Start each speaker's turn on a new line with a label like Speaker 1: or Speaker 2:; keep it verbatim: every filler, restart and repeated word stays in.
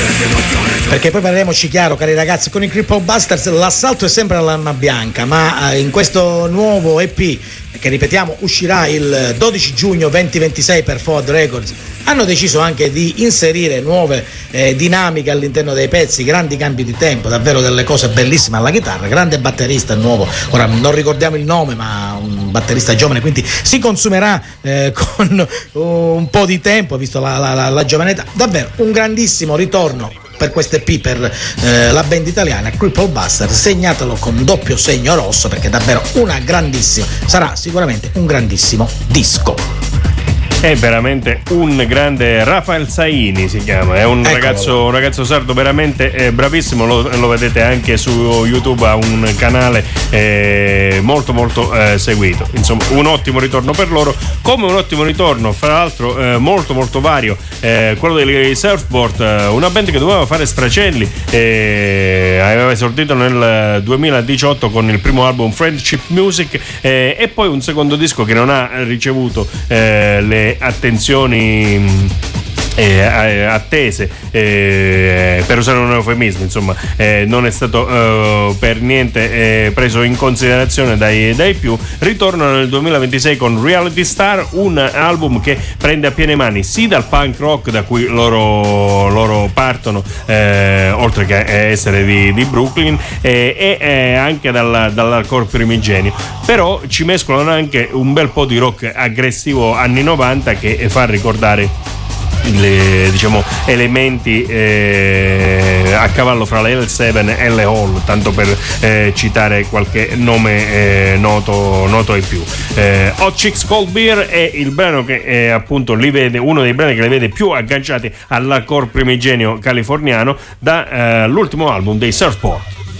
Speaker 1: Perché poi parliamoci chiaro, cari ragazzi, con i Cripple Busters l'assalto è sempre all'arma bianca, ma in questo nuovo E P, che ripetiamo uscirà il dodici giugno duemilaventisei per Forward Records, hanno deciso anche di inserire nuove eh, dinamiche all'interno dei pezzi, grandi cambi di tempo, davvero delle cose bellissime alla chitarra, grande batterista il nuovo, ora non ricordiamo il nome, ma un batterista giovane, quindi si consumerà eh, con un po' di tempo, visto la, la, la, la giovanetà, davvero un grandissimo ritorno per queste E P per eh, la band italiana Cripple Buster. Segnatelo con doppio segno rosso, perché è davvero una grandissima, sarà sicuramente un grandissimo disco.
Speaker 2: È veramente un grande, Rafael Saini si chiama, è un ragazzo, un ragazzo sardo veramente eh, bravissimo, lo, lo vedete anche su YouTube, ha un canale eh, molto molto eh, seguito, insomma un ottimo ritorno per loro, come un ottimo ritorno fra l'altro eh, molto molto vario eh, quello dei Surfboard, eh, una band che doveva fare stracelli, eh, aveva esordito nel duemiladiciotto con il primo album Friendship Music eh, e poi un secondo disco che non ha ricevuto eh, le attenzioni eh, attese eh, per usare un eufemismo, insomma eh, non è stato eh, per niente eh, preso in considerazione dai, dai più. Ritornano nel duemilaventisei con Reality Star, un album che prende a piene mani sì dal punk rock da cui loro, loro partono eh, oltre che essere di, di Brooklyn eh, e eh, anche dal, dall'hardcore primigenio, però ci mescolano anche un bel po' di rock aggressivo anni novanta che fa ricordare le, diciamo, elementi eh, a cavallo fra le L sette e le Hall, tanto per eh, citare qualche nome eh, noto, noto ai più. eh, Hot Chicks Cold Beer è il brano che eh, appunto li vede, uno dei brani che li vede più agganciati all'hardcore primigenio californiano dall'ultimo eh, album dei Surfboard.